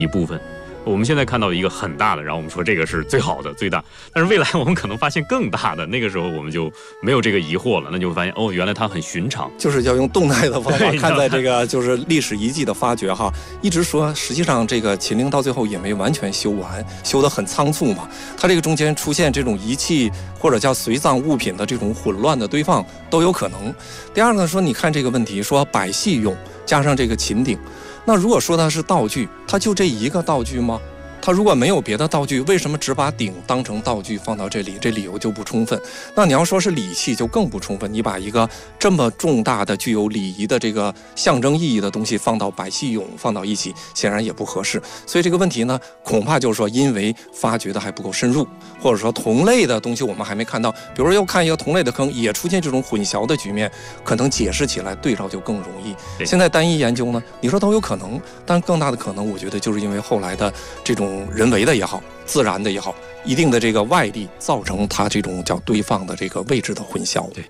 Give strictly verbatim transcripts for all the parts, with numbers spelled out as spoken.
一部分。我们现在看到一个很大的，然后我们说这个是最好的最大，但是未来我们可能发现更大的，那个时候我们就没有这个疑惑了，那就会发现哦，原来它很寻常， 就是要用动态的方法看待这个就是历史遗迹的发掘哈。一直说实际上这个秦陵到最后也没完全修完，修得很仓促嘛，它这个中间出现这种遗弃或者叫随葬物品的这种混乱的堆放都有可能。第二个说，你看这个问题说百戏俑加上这个秦鼎，那如果说它是道具，它就这一个道具吗？它如果没有别的道具，为什么只把鼎当成道具放到这里？这理由就不充分。那你要说是礼器就更不充分，你把一个这么重大的具有礼仪的这个象征意义的东西放到百戏俑放到一起，显然也不合适。所以这个问题呢，恐怕就是说因为发掘的还不够深入，或者说同类的东西我们还没看到，比如又看一个同类的坑也出现这种混淆的局面，可能解释起来对照就更容易。现在单一研究呢，你说都有可能，但更大的可能我觉得就是因为后来的这种人为的也好，自然的也好，一定的这个外力造成它这种叫堆放的这个位置的混淆。 对。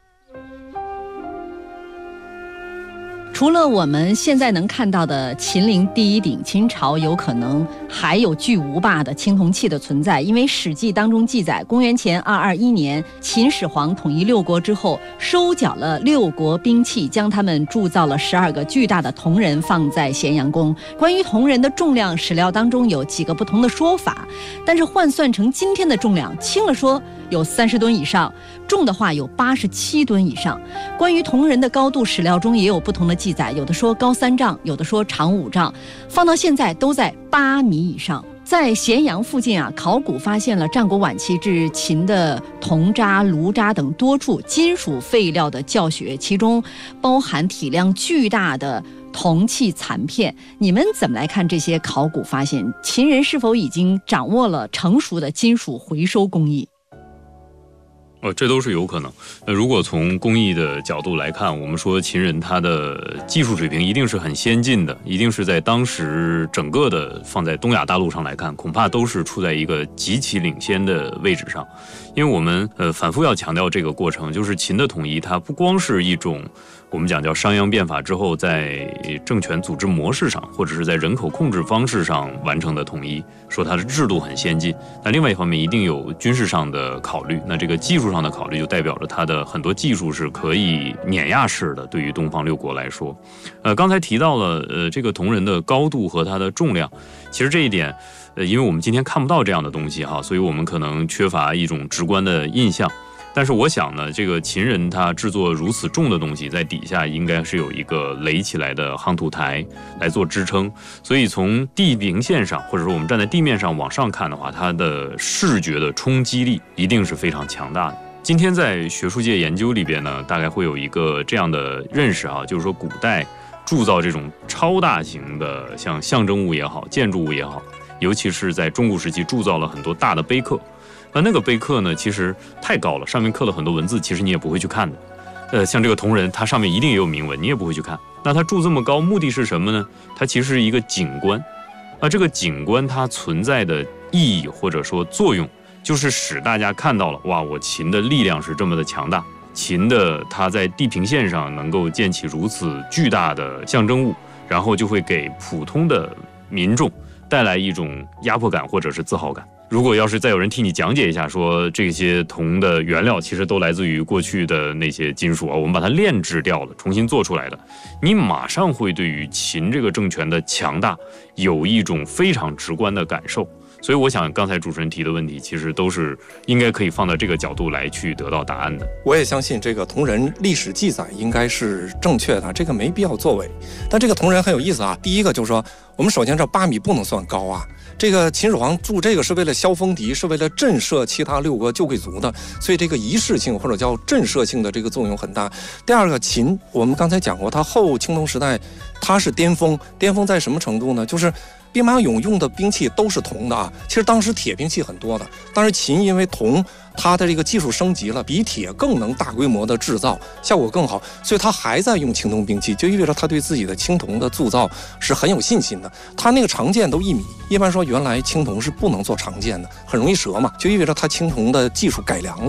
除了我们现在能看到的秦陵第一鼎，秦朝有可能还有巨无霸的青铜器的存在，因为《史记》当中记载，公元前二二一年，秦始皇统一六国之后，收缴了六国兵器，将他们铸造了十二个巨大的铜人，放在咸阳宫。关于铜人的重量，史料当中有几个不同的说法，但是换算成今天的重量，轻了说有三十吨以上，重的话有八十七吨以上。关于铜人的高度，史料中也有不同的记载，有的说高三丈，有的说长五丈，放到现在都在八米以上。在咸阳附近啊，考古发现了战国晚期至秦的铜渣、炉渣等多处金属废料的教学，其中包含体量巨大的铜器残片。你们怎么来看这些考古发现？秦人是否已经掌握了成熟的金属回收工艺？ 哦，这都是有可能。那如果从工艺的角度来看，我们说秦人他的技术水平一定是很先进的，一定是在当时整个的放在东亚大陆上来看，恐怕都是处在一个极其领先的位置上。因为我们呃反复要强调这个过程，就是秦的统一，它不光是一种我们讲叫商鞅变法之后在政权组织模式上，或者是在人口控制方式上完成的统一，说它的制度很先进。那另外一方面一定有军事上的考虑，那这个技术上的考虑就代表着它的很多技术是可以碾压式的，对于东方六国来说。呃，刚才提到了呃这个铜人的高度和它的重量，其实这一点呃因为我们今天看不到这样的东西哈，所以我们可能缺乏一种直观的印象。但是我想呢，这个秦人他制作如此重的东西，在底下应该是有一个垒起来的夯土台来做支撑，所以从地平线上，或者说我们站在地面上往上看的话，它的视觉的冲击力一定是非常强大的。今天在学术界研究里边呢，大概会有一个这样的认识啊，就是说古代铸造这种超大型的像象征物也好，建筑物也好，尤其是在中古时期铸造了很多大的碑刻。那那个碑刻呢，其实太高了，上面刻了很多文字，其实你也不会去看的。呃，像这个铜人，它上面一定也有铭文，你也不会去看。那它铸这么高，目的是什么呢？它其实是一个景观。那这个景观它存在的意义或者说作用，就是使大家看到了，哇，我秦的力量是这么的强大，秦的它在地平线上能够建起如此巨大的象征物，然后就会给普通的民众带来一种压迫感或者是自豪感。如果要是再有人替你讲解一下，说这些铜的原料其实都来自于过去的那些金属啊，我们把它炼制掉了，重新做出来的，你马上会对于秦这个政权的强大有一种非常直观的感受。所以我想刚才主持人提的问题，其实都是应该可以放到这个角度来去得到答案的。 我也相信这个铜人历史记载应该是正确的，这个没必要作伪。但这个铜人很有意思啊，第一个就是说，我们首先这八米不能算高啊，这个秦始皇铸这个是为了消风敌，是为了震慑其他六国旧贵族的，所以这个仪式性或者叫震慑性的这个作用很大。第二个，秦我们刚才讲过，它后青铜时代它是巅峰，巅峰在什么程度呢？就是兵马俑用的兵器都是铜的啊，其实当时铁兵器很多的，但是秦因为铜它的这个技术升级了，比铁更能大规模的制造，效果更好，所以它还在用青铜兵器，就意味着它对自己的青铜的铸造是很有信心的。它那个长剑都一米，一般说原来青铜是不能做长剑的，很容易折嘛，就意味着它青铜的技术改良了。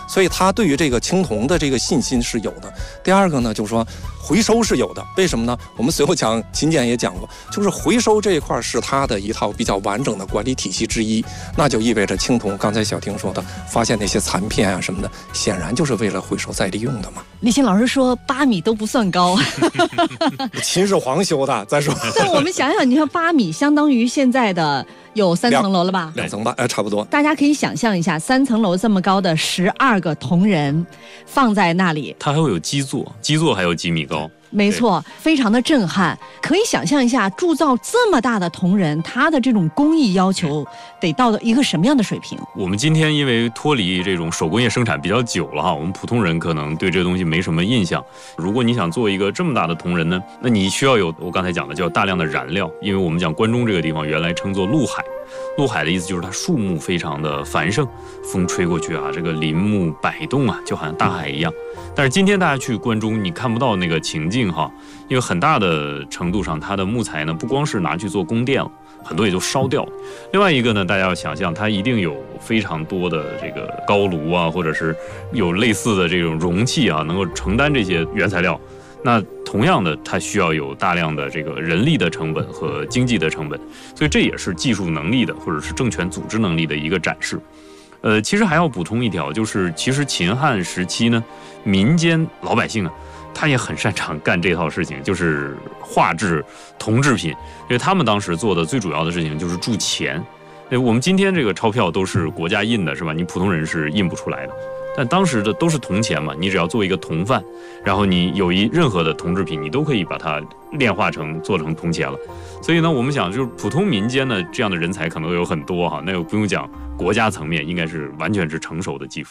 所以他对于这个青铜的这个信心是有的。第二个呢，就是说回收是有的，为什么呢？我们随后讲秦简也讲过，就是回收这一块是他的一套比较完整的管理体系之一，那就意味着青铜，刚才小婷说的，发现那些残片啊什么的，显然就是为了回收再利用的嘛。 李欣老师说八米都不算高， 秦始皇修的，再说。 但我们想想，你看八米相当于现在的有三层楼了吧？ 两层吧，哎，差不多。 大家可以想象一下，三层楼这么高的十二个铜人放在那里， 它还会有基座，基座还有几米高。 没错，非常的震撼。可以想象一下，铸造这么大的铜人，它的这种工艺要求得到一个什么样的水平？ 我们今天因为脱离这种手工业生产比较久了哈，我们普通人可能对这个东西没什么印象。如果你想做一个这么大的铜人呢，那你需要有我刚才讲的叫大量的燃料，因为我们讲关中这个地方原来称作陆海。陆海的意思就是它树木非常的繁盛，风吹过去啊，这个林木摆动啊，就好像大海一样。但是今天大家去关中，你看不到那个情境哈，因为很大的程度上，它的木材呢不光是拿去做供电了，很多也就烧掉了。另外一个呢，大家要想象，它一定有非常多的这个高炉啊，或者是有类似的这种容器啊，能够承担这些原材料。那同样的，它需要有大量的这个人力的成本和经济的成本，所以这也是技术能力的或者是政权组织能力的一个展示。呃，其实还要补充一条，就是其实秦汉时期呢，民间老百姓啊，他也很擅长干这套事情，就是画制铜制品，因为他们当时做的最主要的事情就是铸钱。我们今天这个钞票都是国家印的，是吧？你普通人是印不出来的。但当时的都是铜钱嘛，你只要做一个铜范，然后你有一任何的铜制品，你都可以把它炼化成做成铜钱了。所以呢，我们想就是普通民间呢这样的人才可能有很多哈，那个不用讲，国家层面应该是完全是成熟的技术。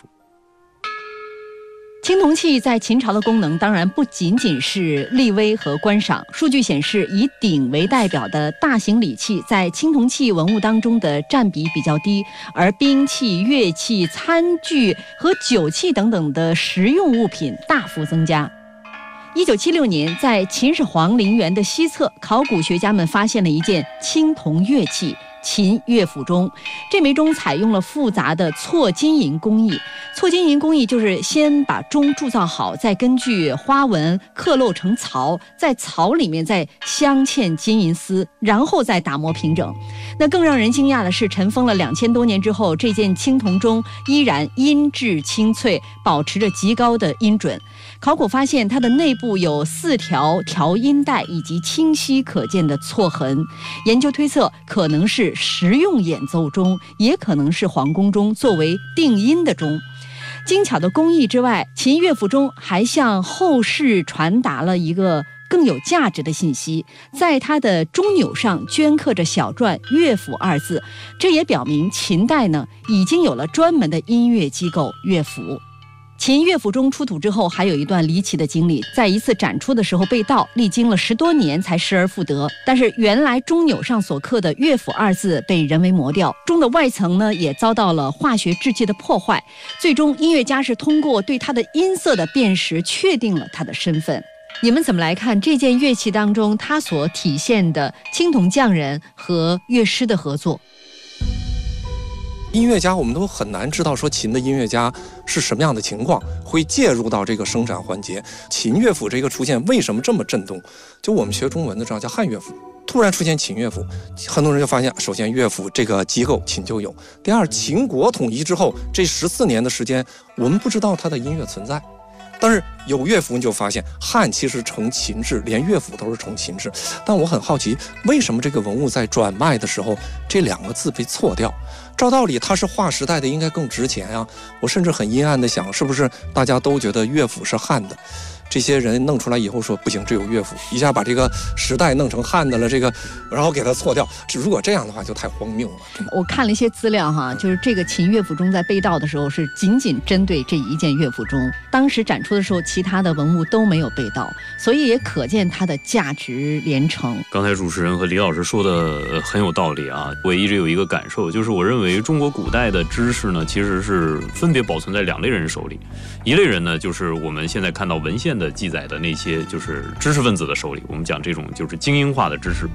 青铜器在秦朝的功能当然不仅仅是立威和观赏。数据显示，以鼎为代表的大型礼器在青铜器文物当中的占比比较低，而兵器、乐器、餐具和酒器等等的实用物品大幅增加。一九七六年，在秦始皇陵园的西侧，考古学家们发现了一件青铜乐器秦乐府钟。这枚钟采用了复杂的错金银工艺。错金银工艺就是先把钟铸造好，再根据花纹刻镂成槽，在槽里面再镶嵌金银丝，然后再打磨平整。那更让人惊讶的是，尘封了两千多年之后，这件青铜钟依然音质清脆，保持着极高的音准。考古发现它的内部有四条调音带以及清晰可见的错痕，研究推测可能是实用演奏钟，也可能是皇宫中作为定音的钟。精巧的工艺之外，秦乐府钟还向后世传达了一个更有价值的信息，在它的钟钮上镌刻着小篆乐府二字，这也表明秦代呢已经有了专门的音乐机构乐府。秦乐府钟出土之后，还有一段离奇的经历，在一次展出的时候被盗，历经了十多年才失而复得。但是原来钟钮上所刻的乐府二字被人为磨掉，钟的外层呢也遭到了化学制剂的破坏。最终音乐家是通过对它的音色的辨识，确定了它的身份。你们怎么来看这件乐器当中它所体现的青铜匠人和乐师的合作？ 音乐家我们都很难知道说秦的音乐家是什么样的情况，会介入到这个生产环节。秦乐府这个出现为什么这么震动？就我们学中文的知道叫汉乐府，突然出现秦乐府，很多人就发现，首先乐府这个机构秦就有，第二秦国统一之后这十四年的时间，我们不知道它的音乐存在。但是有乐府你就发现汉其实承秦制，连乐府都是承秦制。但我很好奇，为什么这个文物在转卖的时候这两个字被错掉？照道理它是划时代的，应该更值钱啊。我甚至很阴暗的想，是不是大家都觉得乐府是汉的，这些人弄出来以后说不行，只有乐府，一下把这个时代弄成汉的了，这个然后给它错掉。如果这样的话就太荒谬了。 我看了一些资料哈，就是这个秦乐府钟在被盗的时候是仅仅针对这一件乐府钟，当时展出的时候其他的文物都没有被盗，所以也可见它的价值连城。 刚才主持人和李老师说的很有道理啊，我一直有一个感受，就是我认为中国古代的知识呢其实是分别保存在两类人手里。一类人呢就是我们现在看到文献的记载的那些就是知识分子的手里，我们讲这种就是精英化的知识。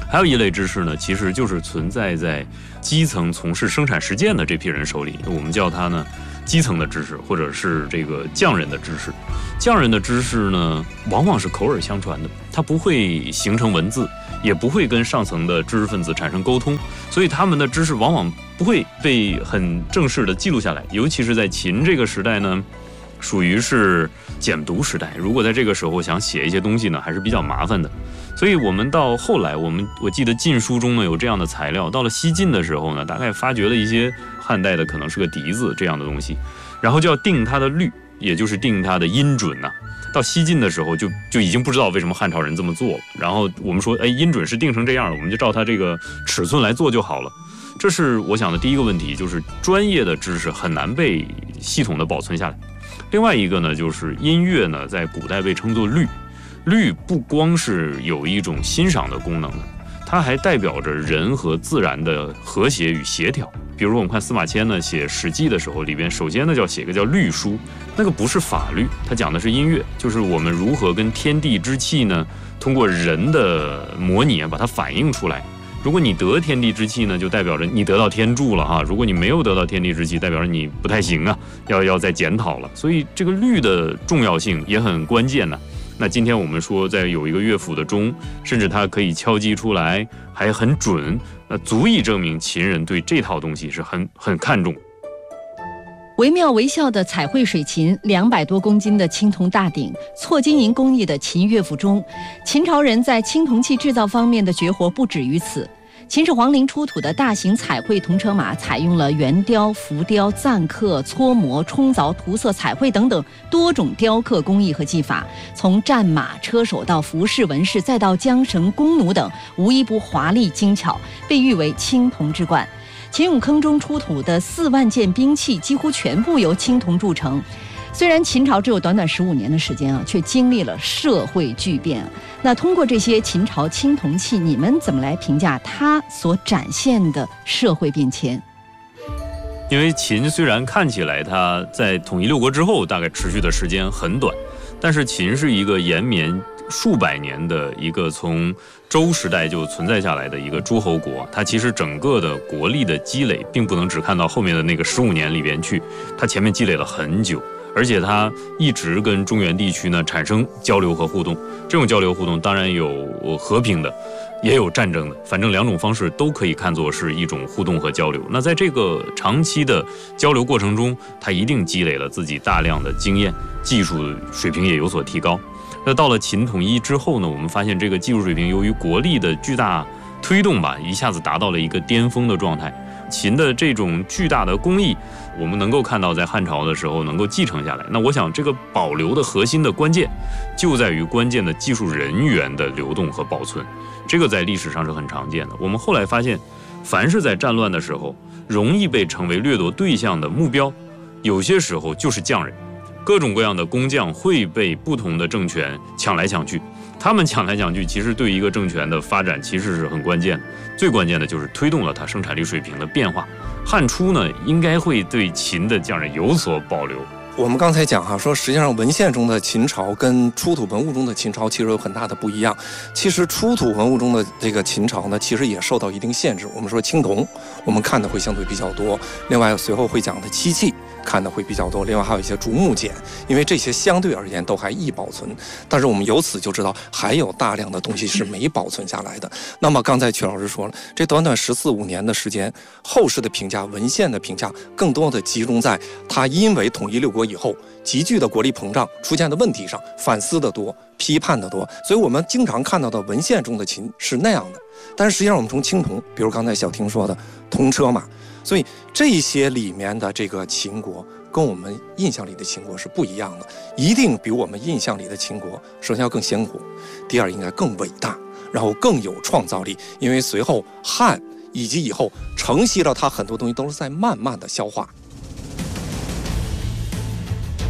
还有一类知识呢，其实就是存在在基层从事生产实践的这批人手里，我们叫它呢基层的知识，或者是这个匠人的知识。匠人的知识呢，往往是口耳相传的，它不会形成文字，也不会跟上层的知识分子产生沟通，所以他们的知识往往不会被很正式的记录下来。尤其是在秦这个时代呢，属于是简读时代，如果在这个时候想写一些东西呢，还是比较麻烦的。所以我们到后来，我们我记得晋书中呢有这样的材料，到了西晋的时候呢，大概发掘了一些汉代的可能是个笛子这样的东西，然后就要定它的律，也就是定它的音准呐、啊。到西晋的时候就就已经不知道为什么汉朝人这么做了，然后我们说，哎，音准是定成这样的，我们就照它这个尺寸来做就好了。这是我想的第一个问题，就是专业的知识很难被系统的保存下来。另外一个呢，就是音乐呢，在古代被称作律，律不光是有一种欣赏的功能的，它还代表着人和自然的和谐与协调。比如我们看司马迁呢写《史记》的时候，里边首先呢就要写个叫律书，那个不是法律，它讲的是音乐，就是我们如何跟天地之气呢，通过人的模拟把它反映出来。如果你得天地之气呢，就代表着你得到天助了哈；如果你没有得到天地之气，代表着你不太行啊，要要再检讨了。所以这个律的重要性也很关键呢、啊。那今天我们说，在有一个乐府的钟，甚至它可以敲击出来，还很准，那足以证明秦人对这套东西是很很看重。 惟妙惟肖的彩绘水琴，两百多公斤的青铜大鼎，错金银工艺的秦乐府钟，秦朝人在青铜器制造方面的绝活不止于此。秦始皇陵出土的大型彩绘铜车马，采用了圆雕、浮雕、錾刻、搓磨、冲凿、涂色、彩绘等等多种雕刻工艺和技法，从战马、车手到服饰、纹饰，再到缰绳、弓弩等，无一不华丽精巧，被誉为青铜之冠。秦俑坑中出土的四万件兵器几乎全部由青铜铸成。虽然秦朝只有短短十五年的时间啊，却经历了社会巨变。那通过这些秦朝青铜器，你们怎么来评价它所展现的社会变迁？ 因为秦虽然看起来它在统一六国之后大概持续的时间很短，但是秦是一个延绵数百年的一个从周时代就存在下来的一个诸侯国，它其实整个的国力的积累并不能只看到后面的那个十五年里边去，它前面积累了很久，而且它一直跟中原地区呢产生交流和互动。这种交流互动当然有和平的，也有战争的，反正两种方式都可以看作是一种互动和交流。那在这个长期的交流过程中，它一定积累了自己大量的经验，技术水平也有所提高。那到了秦统一之后呢，我们发现这个技术水平由于国力的巨大推动吧，一下子达到了一个巅峰的状态。秦的这种巨大的工艺，我们能够看到在汉朝的时候能够继承下来。那我想这个保留的核心的关键就在于关键的技术人员的流动和保存，这个在历史上是很常见的。我们后来发现，凡是在战乱的时候容易被成为掠夺对象的目标，有些时候就是匠人。各种各样的工匠会被不同的政权抢来抢去，他们抢来抢去其实对一个政权的发展其实是很关键的，最关键的就是推动了它生产力水平的变化。汉初呢应该会对秦的匠人有所保留。 我们刚才讲哈，说实际上文献中的秦朝跟出土文物中的秦朝其实有很大的不一样。其实出土文物中的这个秦朝呢，其实也受到一定限制。我们说青铜，我们看的会相对比较多，另外随后会讲的漆器看的会比较多，另外还有一些竹木简，因为这些相对而言都还易保存。但是我们由此就知道，还有大量的东西是没保存下来的。那么刚才曲老师说了，这短短十四五年的时间，后世的评价、文献的评价，更多的集中在它因为统一六国以后急剧的国力膨胀出现的问题上，反思的多，批判的多。所以我们经常看到的文献中的秦是那样的。但是实际上我们从青铜，比如刚才小婷说的铜车马，所以这些里面的这个秦国跟我们印象里的秦国是不一样的，一定比我们印象里的秦国首先要更鲜活，第二应该更伟大，然后更有创造力。因为随后汉以及以后承袭了它很多东西都是在慢慢的消化。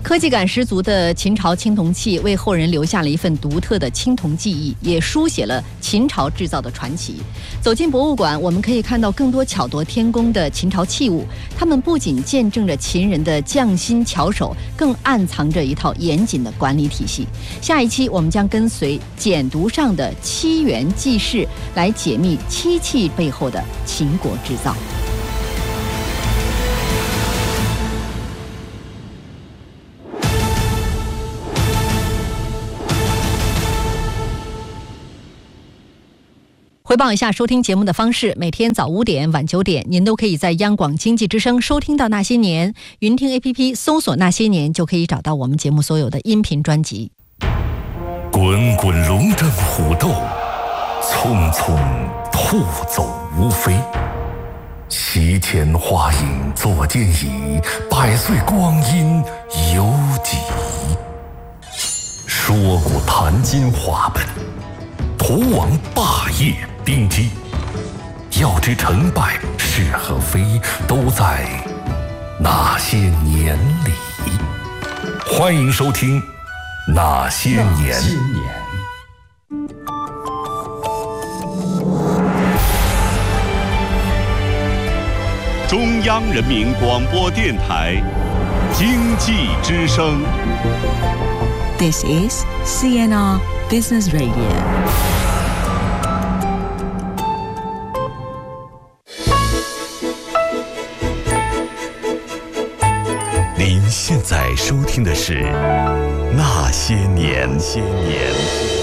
科技感十足的秦朝青铜器为后人留下了一份独特的青铜技艺，也书写了秦朝制造的传奇。走进博物馆，我们可以看到更多巧夺天工的秦朝器物，它们不仅见证着秦人的匠心巧手，更暗藏着一套严谨的管理体系。下一期我们将跟随简牍上的七元记事，来解密漆器背后的秦国制造。回报一下收听节目的方式，每天早五点晚九点您都可以在央广经济之声收听到那些年，云听 A P P 搜索那些年就可以找到我们节目所有的音频专辑。 滚滚龙争虎斗，匆匆兔走乌飞，席间花影坐间椅，百岁光阴犹几。说古谈今话本，图王霸业丁基，要知成败是和非，都在那些年里。欢迎收听那些年。 中央人民广播电台经济之声。 This is C N R Business Radio。 您现在收听的是《那些年》。些年。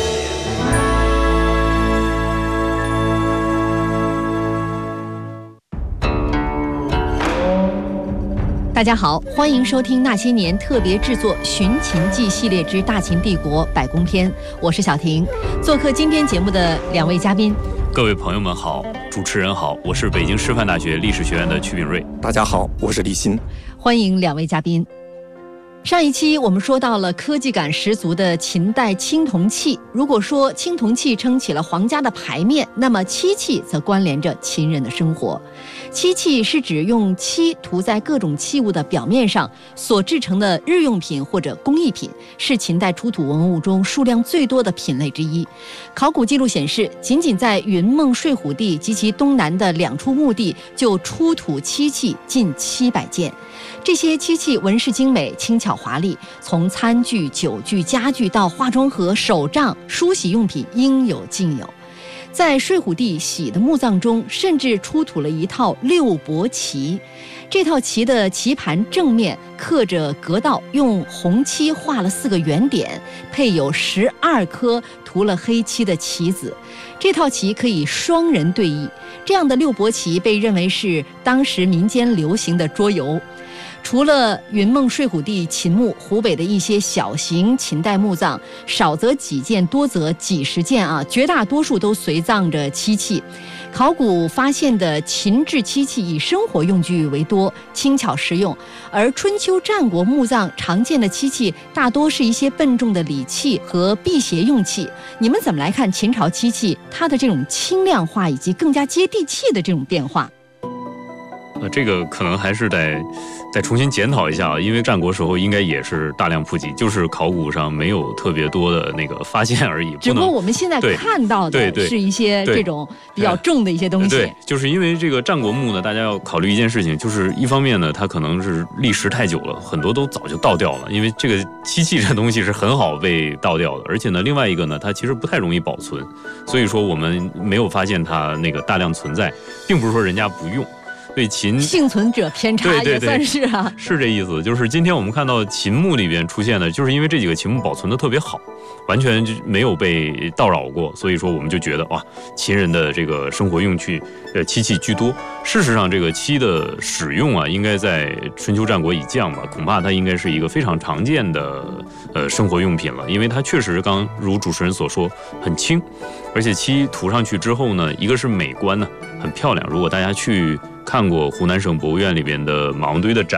大家好，欢迎收听《那些年》特别制作《寻秦记》系列之《大秦帝国百宫篇》，我是小婷。做客今天节目的两位嘉宾， 各位朋友们好，主持人好，我是北京师范大学历史学院的曲炳瑞。 大家好，我是李欣。 欢迎两位嘉宾。上一期我们说到了科技感十足的秦代青铜器。如果说青铜器撑起了皇家的牌面，那么漆器则关联着秦人的生活。漆器是指用漆涂在各种器物的表面上所制成的日用品或者工艺品，是秦代出土文物中数量最多的品类之一。考古记录显示，仅仅在云梦睡虎地及其东南的两处墓地就出土漆器近七百件。这些漆器纹饰精美，轻巧华丽，从餐具、酒具、家具到化妆盒、手杖、梳洗用品，应有尽有。在睡虎地洗的墓葬中，甚至出土了一套六帛旗。这套旗的旗盘正面刻着格道，用红漆画了四个圆点，配有十二颗涂了黑漆的棋子。这套旗可以双人对弈。这样的六帛旗被认为是当时民间流行的桌游。除了云梦睡虎地秦墓，湖北的一些小型秦代墓葬，少则几件，多则几十件啊，绝大多数都随葬着漆器。考古发现的秦制漆器以生活用具为多，轻巧实用，而春秋战国墓葬常见的漆器大多是一些笨重的礼器和辟邪用器。你们怎么来看秦朝漆器它的这种轻量化以及更加接地气的这种变化？ 呃，这个可能还是得再重新检讨一下啊，因为战国时候应该也是大量普及，就是考古上没有特别多的那个发现而已。 只不过我们现在看到的是一些这种比较重的一些东西。 对，就是因为这个战国墓呢，大家要考虑一件事情，就是一方面呢，它可能是历时太久了，很多都早就倒掉了，因为这个漆器这东西是很好被倒掉的，而且呢，另外一个呢，它其实不太容易保存，所以说我们没有发现它那个大量存在，并不是说人家不用。对秦幸存者偏差也算是啊， 对对对，是这意思。就是今天我们看到秦墓里边出现的，就是因为这几个秦墓保存的特别好，完全就没有被盗扰过，所以说我们就觉得哇，秦人的这个生活用具，呃，漆器居多。事实上，这个漆的使用啊，应该在春秋战国以降吧，恐怕它应该是一个非常常见的呃生活用品了，因为它确实刚如主持人所说很轻，而且漆涂上去之后呢，一个是美观呢，很漂亮。如果大家去看过湖南省博物院里边的马王堆的展，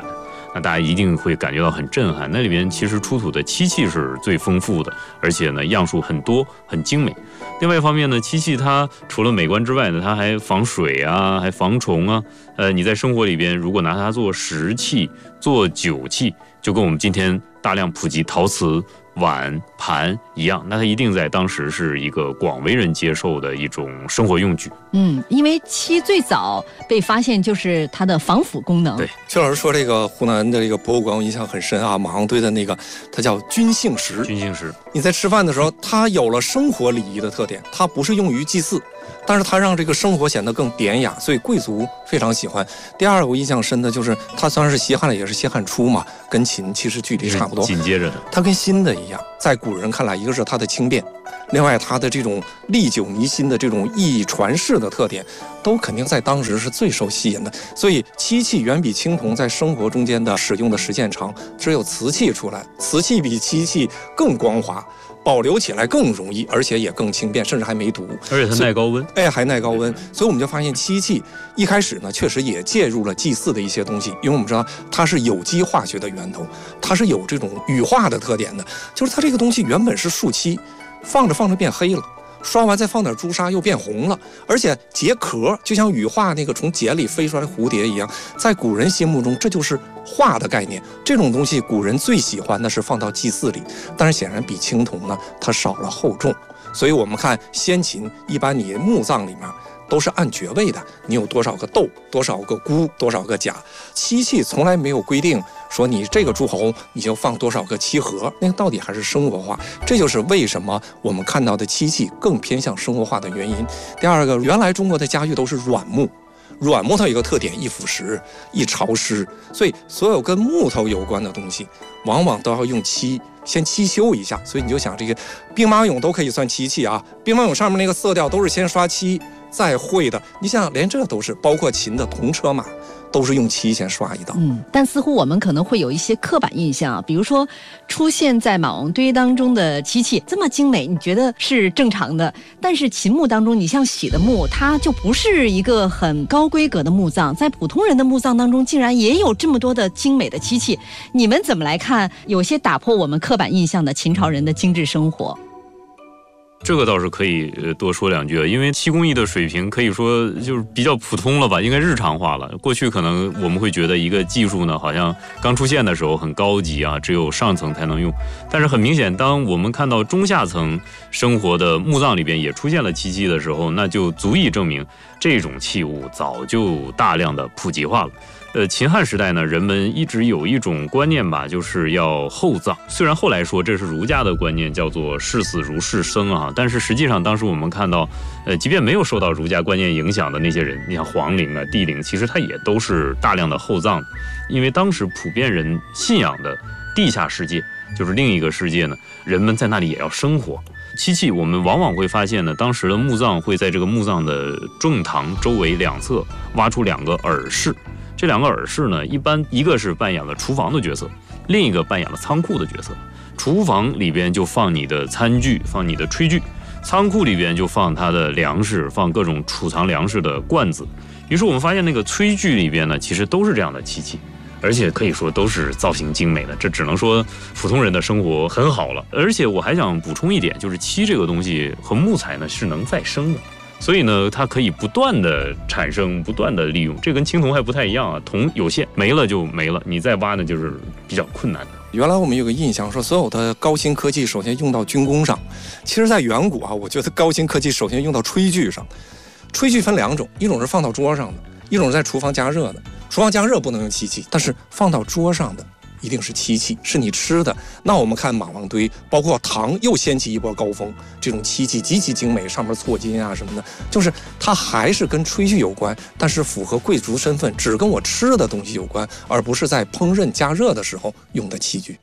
那大家一定会感觉到很震撼。那里边其实出土的漆器是最丰富的，而且呢样数很多，很精美。另外一方面呢，漆器它除了美观之外呢，它还防水啊，还防虫啊。呃，你在生活里边如果拿它做食器、做酒器，就跟我们今天大量普及陶瓷碗盘一样，那它一定在当时是一个广为人接受的一种生活用具。 嗯，因为漆最早被发现就是它的防腐功能。 对， 薛老师说这个湖南的这个博物馆我印象很深啊，马王堆的那个它叫君幸石。 君幸石， 你在吃饭的时候，它有了生活礼仪的特点，它不是用于祭祀，但是它让这个生活显得更典雅，所以贵族非常喜欢。第二个我印象深的就是它虽然是西汉的，也是西汉初嘛，跟秦其实距离差不多， 紧接着的， 它跟新的一样，在古人看来，一个是它的轻便，另外它的这种历久弥新的这种艺艺传世的特点，都肯定在当时是最受吸引的。所以漆器远比青铜在生活中间的使用的时间长，只有瓷器出来，瓷器比漆器更光滑，保留起来更容易，而且也更轻便，甚至还没毒， 而且它耐高温， 哎，还耐高温。所以我们就发现漆器一开始呢，确实也介入了祭祀的一些东西，因为我们知道它是有机化学的源头，它是有这种羽化的特点的，就是它这个东西原本是树漆，放着放着变黑了。刷完再放点朱砂又变红了，而且结壳就像羽化那个从茧里飞出来的蝴蝶一样，在古人心目中这就是化的概念。这种东西古人最喜欢的是放到祭祀里，但是显然比青铜呢它少了厚重，所以我们看先秦一般你墓葬里面都是按爵位的，你有多少个斗，多少个孤，多少个甲。漆器从来没有规定说你这个诸侯你就放多少个漆盒，那个到底还是生活化。这就是为什么我们看到的漆器更偏向生活化的原因。第二个，原来中国的家具都是软木，软木头有一个特点，易腐蚀、易潮湿，所以所有跟木头有关的东西往往都要用漆先漆修一下。所以你就想这个兵马俑都可以算漆器啊，兵马俑上面那个色调都是先刷漆再绘的，你想想连这都是，包括秦的铜车马都是用漆先刷一道。 嗯，但似乎我们可能会有一些刻板印象，比如说出现在马王堆当中的漆器这么精美，你觉得是正常的，但是秦墓当中，你像洗的墓，它就不是一个很高规格的墓葬，在普通人的墓葬当中，竟然也有这么多的精美的漆器，你们怎么来看有些打破我们刻板印象的秦朝人的精致生活？ 这个倒是可以多说两句，因为漆工艺的水平可以说就是比较普通了吧，应该日常化了。过去可能我们会觉得一个技术呢，好像刚出现的时候很高级啊，只有上层才能用。但是很明显，当我们看到中下层生活的墓葬里边也出现了漆器的时候，那就足以证明这种器物早就大量的普及化了。呃，秦汉时代呢，人们一直有一种观念吧，就是要厚葬。虽然后来说这是儒家的观念，叫做视死如视生啊，但是实际上当时我们看到，呃，即便没有受到儒家观念影响的那些人，你像皇陵啊、帝陵，其实它也都是大量的厚葬，因为当时普遍人信仰的地下世界就是另一个世界呢，人们在那里也要生活。漆器我们往往会发现呢，当时的墓葬会在这个墓葬的正堂周围两侧挖出两个耳室。这两个耳室呢，一般一个是扮演了厨房的角色，另一个扮演了仓库的角色。厨房里边就放你的餐具，放你的炊具；仓库里边就放它的粮食，放各种储藏粮食的罐子。于是我们发现那个炊具里边呢，其实都是这样的漆器，而且可以说都是造型精美的。这只能说普通人的生活很好了。而且我还想补充一点，就是漆这个东西和木材呢是能再生的。所以呢，它可以不断的产生，不断的利用，这跟青铜还不太一样啊。铜有限，没了就没了，你再挖呢就是比较困难的。 原来我们有个印象说，所有的高新科技首先用到军工上，其实在远古啊，我觉得高新科技首先用到炊具上。炊具分两种，一种是放到桌上的，一种是在厨房加热的。厨房加热不能用漆器，但是放到桌上的一定是漆器，是你吃的。那我们看马王堆，包括唐又掀起一波高峰，这种漆器极其精美，上面错金啊什么的，就是它还是跟炊具有关，但是符合贵族身份，只跟我吃的东西有关，而不是在烹饪加热的时候用的器具。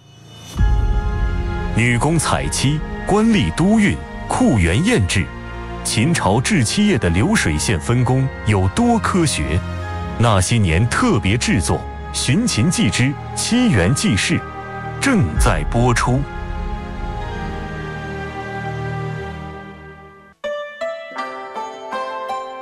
女工采漆、官吏督运、库员验制，秦朝制漆业的流水线分工有多科学？那些年特别制作《寻秦记之七元记事》正在播出。 资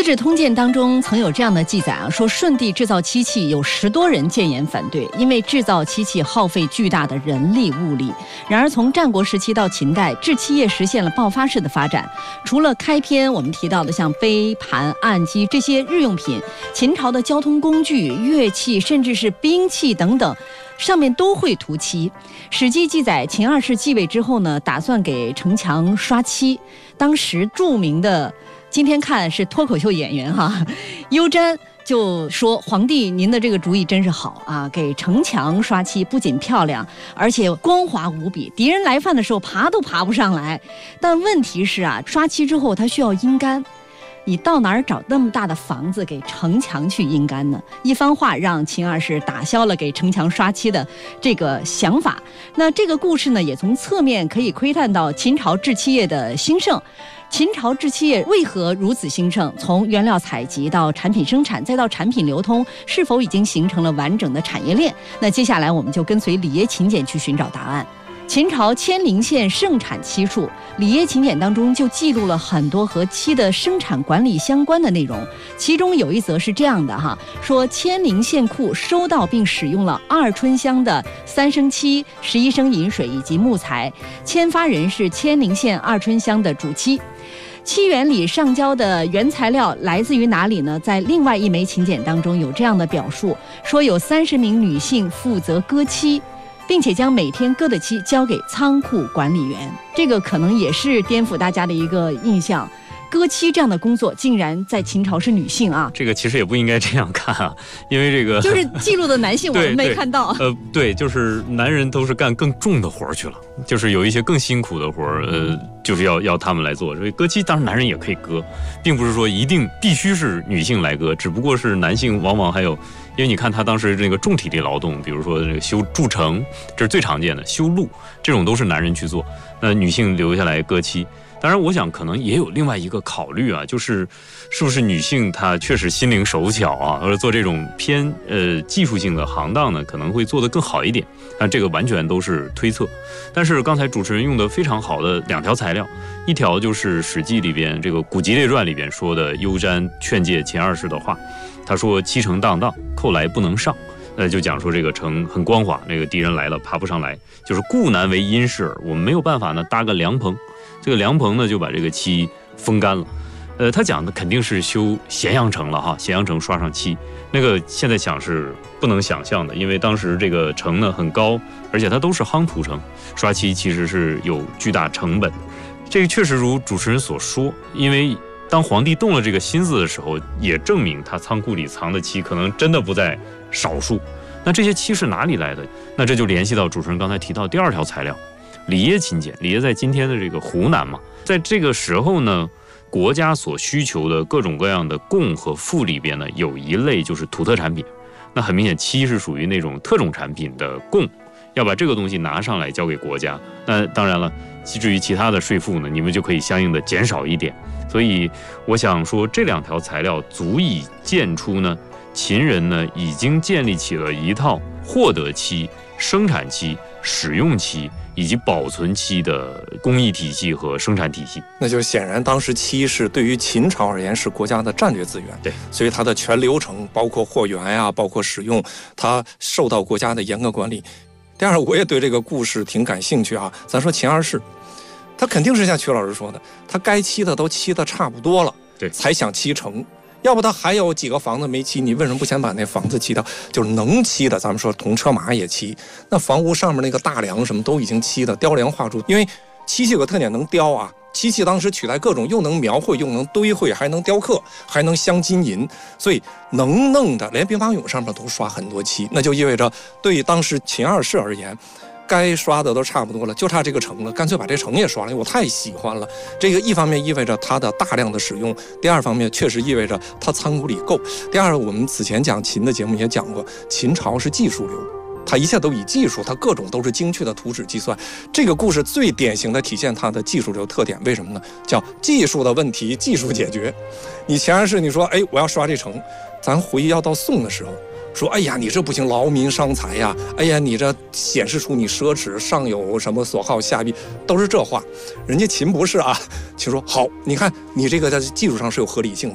治通鉴》当中曾有这样的记载啊，说舜帝制造漆器有十多人谏言反对，因为制造漆器耗费巨大的人力物力。然而从战国时期到秦代，制漆业实现了爆发式的发展。除了开篇我们提到的像杯、盘、案几这些日用品，秦朝的交通工具、乐器，甚至是兵器等等，上面都会涂漆。史记记载，秦二世继位之后呢，打算给城墙刷漆。当时著名的，今天看是脱口秀演员哈，优瞻就说：“皇帝，您的这个主意真是好啊！给城墙刷漆，不仅漂亮，而且光滑无比，敌人来犯的时候爬都爬不上来。但问题是啊，刷漆之后它需要阴干。”你到哪儿找那么大的房子给城墙去阴干呢？一番话让秦二世打消了给城墙刷漆的这个想法。那这个故事呢，也从侧面可以窥探到秦朝制漆业的兴盛。秦朝制漆业为何如此兴盛？从原料采集到产品生产，再到产品流通，是否已经形成了完整的产业链？那接下来我们就跟随《里耶秦简》去寻找答案。秦朝千陵县盛产漆树，《里耶秦简》当中就记录了很多和漆的生产管理相关的内容。其中有一则是这样的哈，说千陵县库收到并使用了二春香的三升漆、十一升银水以及木材，签发人是千陵县二春香的主漆。漆园里上交的原材料来自于哪里呢？在另外一枚秦简当中有这样的表述，说有三十名女性负责割漆，并且将每天割的漆交给仓库管理员。这个可能也是颠覆大家的一个印象，割漆这样的工作竟然在秦朝是女性啊！ 这个其实也不应该这样看啊，因为这个就是记录的男性我们没看到。 呃，对，就是男人都是干更重的活去了，就是有一些更辛苦的活，呃，就是要要他们来做。所以割漆当然男人也可以割，并不是说一定必须是女性来割，只不过是男性往往还有。因为你看他当时这个重体力劳动，比如说这个修筑城，这是最常见的，修路这种都是男人去做，那女性留下来割漆。当然我想可能也有另外一个考虑啊，就是是不是女性她确实心灵手巧啊，或者做这种偏呃技术性的行当呢，可能会做得更好一点。但这个完全都是推测。但是刚才主持人用的非常好的两条材料，一条就是史记里边这个古籍列传里边说的优瞻劝诫秦二世的话，他说漆城荡荡，寇来不能上。那就讲说这个城很光滑，那个敌人来了爬不上来，就是故难为因事耳，我们没有办法呢搭个凉棚，这个凉棚呢就把这个漆风干了。呃，他讲的肯定是修咸阳城了哈，咸阳城刷上漆，那个现在想是不能想象的，因为当时这个城呢很高，而且它都是夯土城，刷漆其实是有巨大成本。这个确实如主持人所说，因为当皇帝动了这个心思的时候，也证明他仓库里藏的漆可能真的不在少数。那这些漆是哪里来的？那这就联系到主持人刚才提到第二条材料，里耶秦简。里耶在今天的这个湖南嘛，在这个时候呢，国家所需求的各种各样的贡和赋里边呢，有一类就是土特产品。那很明显，漆是属于那种特种产品的贡，要把这个东西拿上来交给国家。那当然了，至于其他的税赋呢，你们就可以相应的减少一点。所以我想说，这两条材料足以见出呢，秦人呢已经建立起了一套获得漆、生产漆、使用漆以及保存漆的工艺体系和生产体系。 那就显然当时漆是对于秦朝而言是国家的战略资源， 对， 所以它的全流程，包括货源呀、啊，包括使用，它受到国家的严格管理。第二，我也对这个故事挺感兴趣啊。咱说秦二世，他肯定是像曲老师说的，他该漆的都漆的差不多了， 对， 才想漆城。要不他还有几个房子没漆，你为什么不先把那房子漆掉？就是能漆的，咱们说铜车马也漆，那房屋上面那个大梁什么都已经漆的雕梁画柱，因为漆器有个特点，能雕啊。漆器当时取代各种，又能描绘，又能堆绘，还能雕刻，还能镶金银，所以能弄的连兵马俑上面都刷很多漆，那就意味着对当时秦二世而言，该刷的都差不多了，就差这个城了，干脆把这城也刷了，因为我太喜欢了。这个一方面意味着它的大量的使用，第二方面确实意味着它仓库里够。第二，我们此前讲秦的节目也讲过，秦朝是技术流，它一切都以技术，它各种都是精确的图纸计算。这个故事最典型的体现它的技术流特点，为什么呢？叫技术的问题技术解决。你前二世你说，哎，我要刷这城，咱回忆要到宋的时候，说，哎呀，你这不行，劳民伤财呀！哎呀，你这显示出你奢侈，上有什么所好，下必都是这话。人家秦不是啊，秦说好，你看你这个在技术上是有合理性的，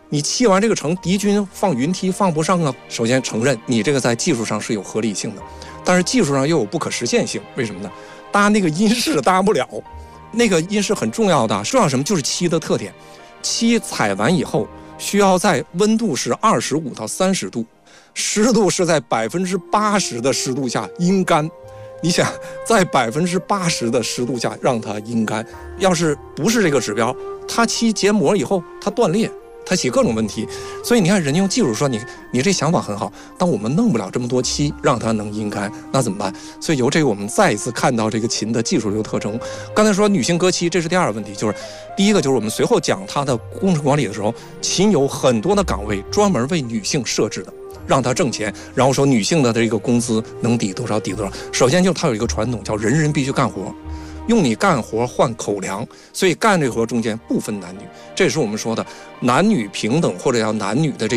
你砌完这个城，敌军放云梯放不上啊。首先承认你这个在技术上是有合理性的，但是技术上又有不可实现性。为什么呢？搭那个阴室搭不了，那个阴室很重要的，重要什么？就是漆的特点。漆采完以后，需要在温度是二十五到三十度，湿度是在百分之八十的湿度下阴干。你想在百分之八十的湿度下让它阴干，要是不是这个指标，它漆结膜以后它断裂，它起各种问题。所以你看人家用技术说你你这想法很好，但我们弄不了这么多漆让它能阴干，那怎么办？所以由这个我们再一次看到这个秦的技术流特征。刚才说女性割漆，这是第二个问题，就是第一个就是我们随后讲它的工程管理的时候，秦有很多的岗位专门为女性设置的，让她挣钱，然后说女性的这个工资能抵多少抵多少。首先就是它有一个传统叫人人必须干活，用你干活换口粮，所以干这活中间不分男女，这也是我们说的男女平等或者叫男女的这